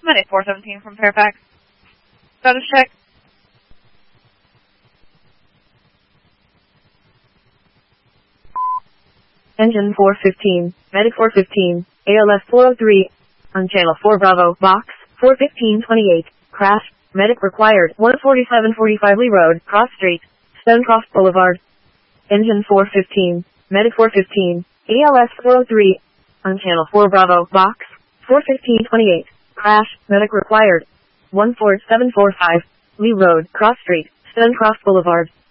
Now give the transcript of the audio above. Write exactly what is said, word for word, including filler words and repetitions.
Medic four seventeen from Fairfax. Status check. Engine four fifteen, Medic four fifteen, A L S four oh three, on channel four Bravo, box, four fifteen twenty-eight, crash, medic required, one forty-seven forty-five Lee Road, Cross Street, Stonecroft Boulevard. Engine four fifteen, Medic four fifteen, A L S four oh three, on channel four Bravo, box, four fifteen twenty-eight, crash, medic required, one four seven four five, Lee Road, Cross Street, Stonecroft Boulevard.